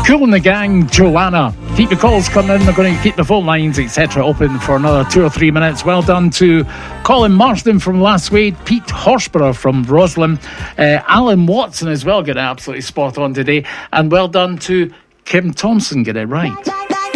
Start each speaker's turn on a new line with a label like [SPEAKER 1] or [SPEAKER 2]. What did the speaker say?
[SPEAKER 1] Cool and the Gang, Joanna. Keep your calls coming in. They're going to keep the phone lines, etc., open for another 2 or 3 minutes. Well done to Colin Marsden from Lastwade, Pete Horsburgh from Roslyn, Alan Watson as well, got it absolutely spot on today. And well done to Kim Thompson, get it right.